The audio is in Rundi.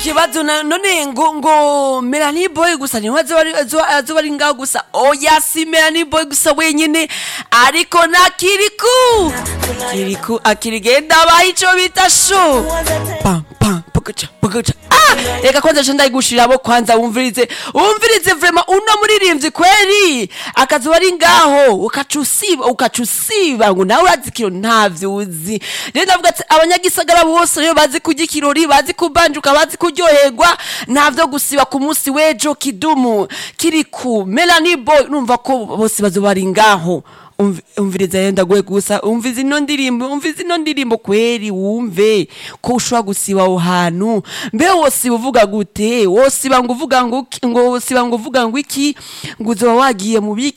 ikibazo none ngo Melanie Boy gusa niwe azoba ari ngaho gusa. Oya, si Melanie Boy gusa wenyine, ariko na Kiriku akirigenda abaho ico bita show. Pam pam pakacha pakacha. Reka kwanza ndayigushiramo kwanza wumvirize vraiment uno muririmbyi kweri akazuba ari ngaho ukacusiba ngo nawe urazikiro ntavyo uzi. Rero ndavuga ati abanyagisagara bose yo bazi kujya ikirori, bazi kubanjuka, bazi kuryoherwa, ntavyo gusiba ku munsi wejo Kidumu Kiriku Melanie Boy, numva ko bose bazoba ari ngaho. Umviriza yenda gwe gusa umviza ino ndirimbo kweri wumve ko ushobora gusiba aho hantu. Mbe wose uvuga gute? Wose banguvuga ngo iki ngo uzoba wagiye mu